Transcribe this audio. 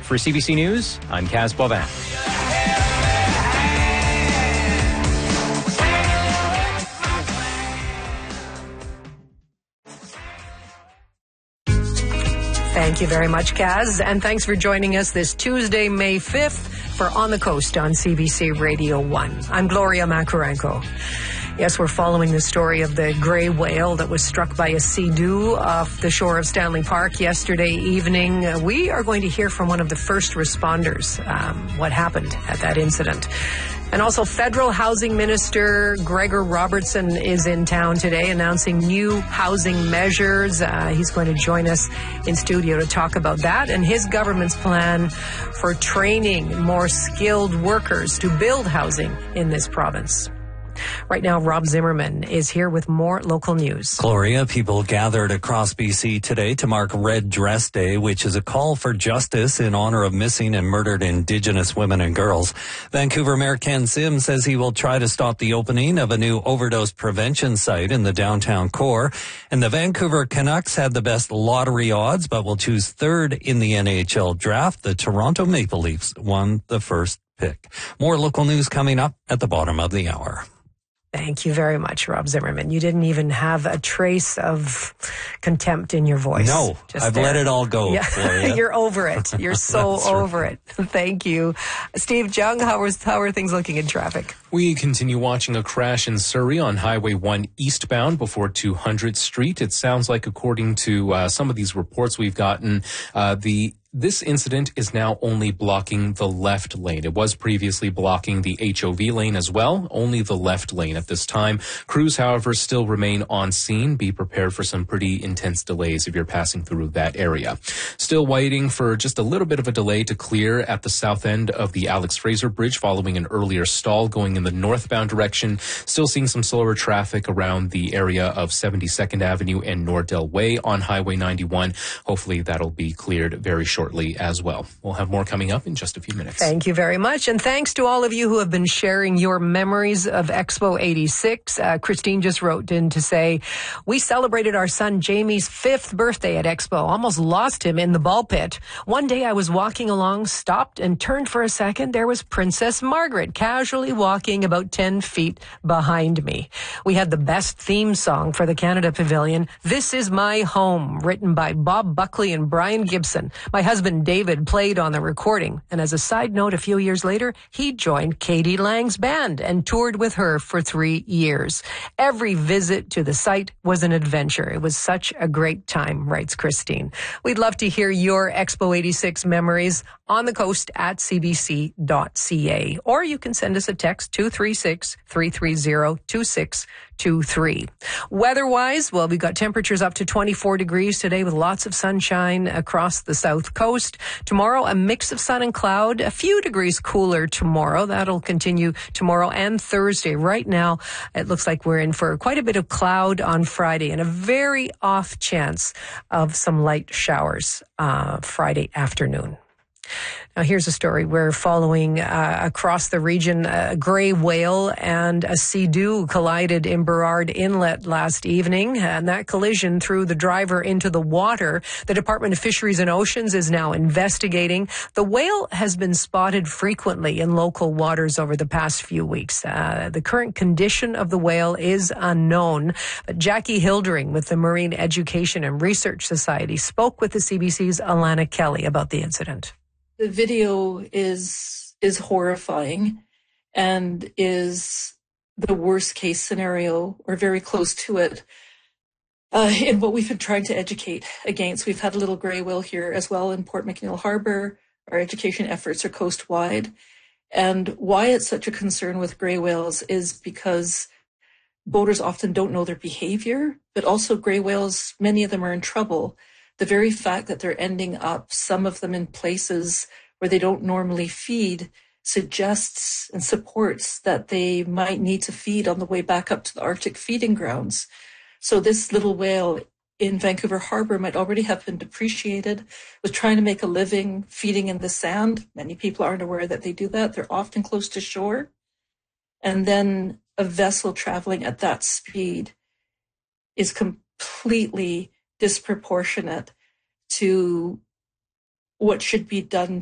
For CBC News, I'm Kaz Bovan. Thank you very much, Kaz, and thanks for joining us this Tuesday, May 5th for On the Coast on CBC Radio 1. I'm Gloria Macarenko. Yes, we're following the story of the gray whale that was struck by a sea-doo off the shore of Stanley Park yesterday evening. We are going to hear from one of the first responders what happened at that incident. And also, Federal Housing Minister Gregor Robertson is in town today announcing new housing measures. He's going to join us in studio to talk about that and his government's plan for training more skilled workers to build housing in this province. Right now, Rob Zimmerman is here with more local news. Gloria, people gathered across BC today to mark Red Dress Day, which is a call for justice in honor of missing and murdered Indigenous women and girls. Vancouver Mayor Ken Sim says he will try to stop the opening of a new overdose prevention site in the downtown core. And the Vancouver Canucks had the best lottery odds, but will choose third in the NHL draft. The Toronto Maple Leafs won the first pick. More local news coming up at the bottom of the hour. Thank you very much, Rob Zimmerman. You didn't even have a trace of contempt in your voice. No, I've let it all go. Yeah. You're over it. You're so over it. Thank you. Steve Jung, how are things looking in traffic? We continue watching a crash in Surrey on Highway 1 eastbound before 200th Street. It sounds like, according to some of these reports we've gotten, this incident is now only blocking the left lane. It was previously blocking the HOV lane as well, only the left lane at this time. Crews, however, still remain on scene. Be prepared for some pretty intense delays if you're passing through that area. Still waiting for just a little bit of a delay to clear at the south end of the Alex Fraser Bridge following an earlier stall going in the northbound direction. Still seeing some slower traffic around the area of 72nd Avenue and Nordell Way on Highway 91. Hopefully that'll be cleared very shortly as well. We'll have more coming up in just a few minutes. Thank you very much. And thanks to all of you who have been sharing your memories of Expo 86. Christine just wrote in to say, we celebrated our son Jamie's 5th birthday at Expo. Almost lost him in the ball pit. One day I was walking along, stopped and turned for a second. There was Princess Margaret casually walking about 10 feet behind me. We had the best theme song for the Canada Pavilion, This Is My Home, written by Bob Buckley and Brian Gibson. My husband David played on the recording, and as a side note, a few years later, he joined Katie Lang's band and toured with her for 3 years. Every visit to the site was an adventure. It was such a great time, writes Christine. We'd love to hear your Expo 86 memories on the coast at cbc.ca, or you can send us a text 236-330-2623. Weather-wise, well, we've got temperatures up to 24 degrees today with lots of sunshine across the south coast. Tomorrow, a mix of sun and cloud, a few degrees cooler tomorrow. That'll continue tomorrow and Thursday. Right now, it looks like we're in for quite a bit of cloud on Friday and a very off chance of some light showers Friday afternoon. Now, here's a story we're following across the region. A gray whale and a sea-doo collided in Burrard Inlet last evening, and that collision threw the driver into the water. The Department of Fisheries and Oceans is now investigating. The whale has been spotted frequently in local waters over the past few weeks. The current condition of the whale is unknown, but Jackie Hildering with the Marine Education and Research Society spoke with the CBC's Alana Kelly about the incident. The video is horrifying and is the worst case scenario, or very close to it, in what we've been trying to educate against. We've had a little gray whale here as well in Port McNeill Harbour. Our education efforts are coast-wide. And why it's such a concern with gray whales is because boaters often don't know their behavior, but also gray whales, many of them are in trouble. The very fact that they're ending up, some of them in places where they don't normally feed, suggests and supports that they might need to feed on the way back up to the Arctic feeding grounds. So this little whale in Vancouver Harbour might already have been depreciated, was trying to make a living feeding in the sand. Many people aren't aware that they do that. They're often close to shore. And then a vessel traveling at that speed is completely disproportionate to what should be done